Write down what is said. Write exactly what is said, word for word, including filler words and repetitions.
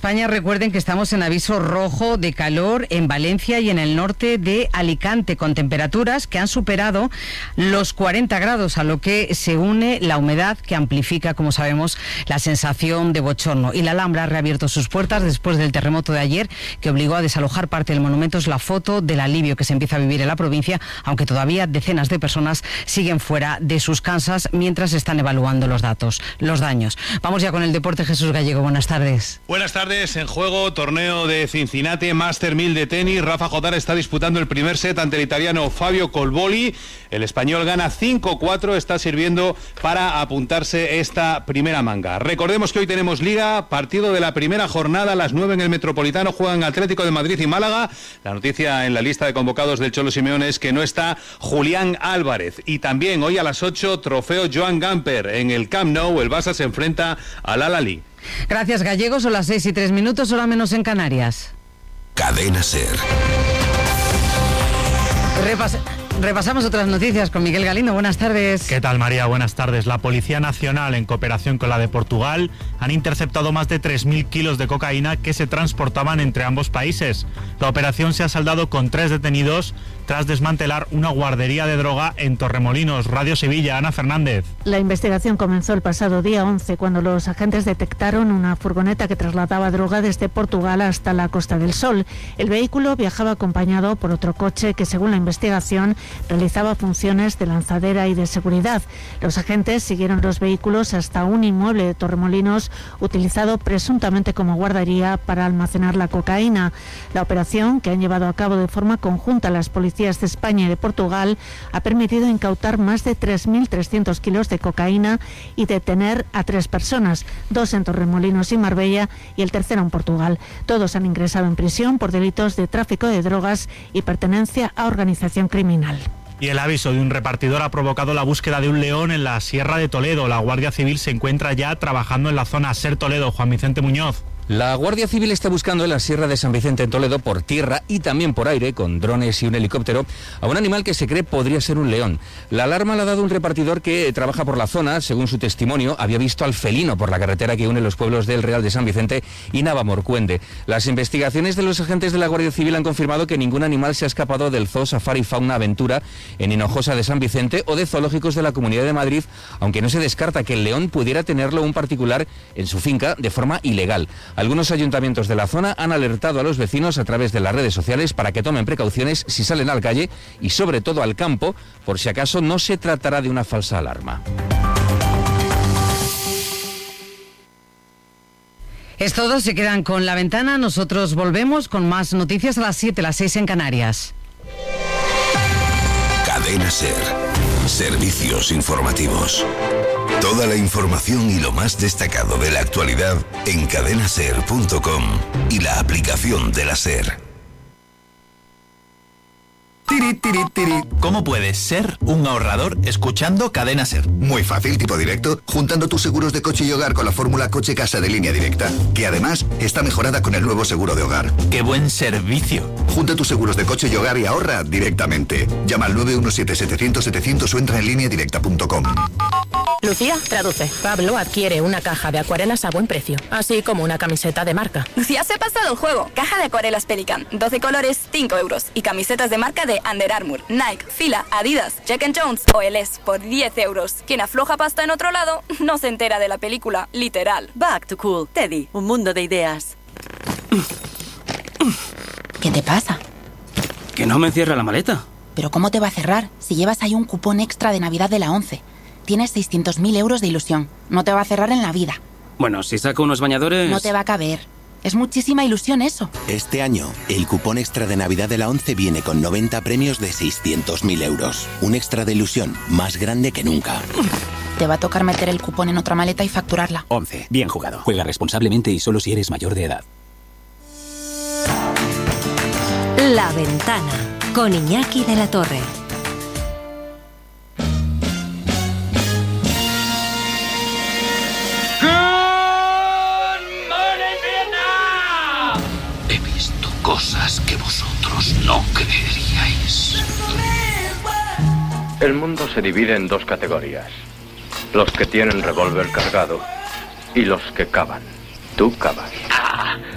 España, recuerden que estamos en aviso rojo de calor en Valencia y en el norte de Alicante, con temperaturas que han superado los cuarenta grados, a lo que se une la humedad que amplifica, como sabemos, la sensación de bochorno. Y la Alhambra ha reabierto sus puertas después del terremoto de ayer, que obligó a desalojar parte del monumento. Es la foto del alivio que se empieza a vivir en la provincia, aunque todavía decenas de personas siguen fuera de sus casas mientras están evaluando los datos, los daños. Vamos ya con el deporte. Jesús Gallego, buenas tardes. Buenas tardes. En juego, torneo de Cincinnati, Master mil de tenis. Rafa Jodar está disputando el primer set ante el italiano Fabio Colboli. El español gana cinco cuatro, está sirviendo para apuntarse esta primera manga. Recordemos que hoy tenemos Liga, partido de la primera jornada a las nueve en el Metropolitano. Juegan Atlético de Madrid y Málaga. La noticia en la lista de convocados del Cholo Simeone es que no está Julián Álvarez. Y también hoy a las ocho, trofeo Joan Gamper. En el Camp Nou, el Barça se enfrenta al Al-Ahly. Gracias, Gallego. Son las seis y tres minutos, hora menos en Canarias. Cadena SER. Repas... Repasamos otras noticias con Miguel Galindo. Buenas tardes. ¿Qué tal, María? Buenas tardes. La Policía Nacional, en cooperación con la de Portugal, han interceptado más de tres mil kilos de cocaína que se transportaban entre ambos países. La operación se ha saldado con tres detenidos tras desmantelar una guardería de droga en Torremolinos. Radio Sevilla, Ana Fernández. La investigación comenzó el pasado día once, cuando los agentes detectaron una furgoneta que trasladaba droga desde Portugal hasta la Costa del Sol. El vehículo viajaba acompañado por otro coche que, según la investigación, realizaba funciones de lanzadera y de seguridad. Los agentes siguieron los vehículos hasta un inmueble de Torremolinos utilizado presuntamente como guardería para almacenar la cocaína. La operación, que han llevado a cabo de forma conjunta las policías de España y de Portugal, ha permitido incautar más de tres mil trescientos kilos de cocaína y detener a tres personas, dos en Torremolinos y Marbella y el tercero en Portugal. Todos han ingresado en prisión por delitos de tráfico de drogas y pertenencia a organización criminal. Y el aviso de un repartidor ha provocado la búsqueda de un león en la Sierra de Toledo. La Guardia Civil se encuentra ya trabajando en la zona SER Toledo. Juan Vicente Muñoz. La Guardia Civil está buscando en la Sierra de San Vicente en Toledo por tierra y también por aire, con drones y un helicóptero, a un animal que se cree podría ser un león. La alarma la ha dado un repartidor que trabaja por la zona. Según su testimonio, había visto al felino por la carretera que une los pueblos del Real de San Vicente y Navamorcuende. Las investigaciones de los agentes de la Guardia Civil han confirmado que ningún animal se ha escapado del Zoo Safari Fauna Aventura en Hinojosa de San Vicente o de zoológicos de la Comunidad de Madrid, aunque no se descarta que el león pudiera tenerlo un particular en su finca de forma ilegal. Algunos ayuntamientos de la zona han alertado a los vecinos a través de las redes sociales para que tomen precauciones si salen a la calle y sobre todo al campo, por si acaso no se tratará de una falsa alarma. Es todo, se quedan con La Ventana. Nosotros volvemos con más noticias a las siete, las seis en Canarias. Cadena SER. Servicios informativos. Toda la información y lo más destacado de la actualidad en cadena ser punto com y la aplicación de la SER. Tiri, tiri, tiri. ¿Cómo puedes ser un ahorrador escuchando Cadena SER? Muy fácil, tipo directo, juntando tus seguros de coche y hogar con la fórmula Coche-Casa de Línea Directa, que además está mejorada con el nuevo seguro de hogar. ¡Qué buen servicio! Junta tus seguros de coche y hogar y ahorra directamente. Llama al nueve uno siete, setecientos, setecientos o entra en línea directa punto com. Lucía, traduce. Pablo adquiere una caja de acuarelas a buen precio, así como una camiseta de marca. Lucía se ha pasado el juego. Caja de acuarelas Pelican, doce colores, cinco euros. Y camisetas de marca de Under Armour, Nike, Fila, Adidas, Jack and Jones o Eles por diez euros. Quien afloja pasta en otro lado no se entera de la película, literal. Back to Cool, Teddy, un mundo de ideas. ¿Qué te pasa? Que no me cierra la maleta. ¿Pero cómo te va a cerrar si llevas ahí un cupón extra de Navidad de la ONCE? Tienes seiscientos mil euros de ilusión. No te va a cerrar en la vida. Bueno, si saco unos bañadores... No te va a caber. Es muchísima ilusión eso. Este año, el cupón extra de Navidad de la ONCE viene con noventa premios de seiscientos mil euros. Un extra de ilusión más grande que nunca. Te va a tocar meter el cupón en otra maleta y facturarla. ONCE. Bien jugado. Juega responsablemente y solo si eres mayor de edad. La Ventana, con Iñaki de la Torre. Cosas que vosotros no creeríais. El mundo se divide en dos categorías: los que tienen revólver cargado y los que cavan. Tú cavas. Ah,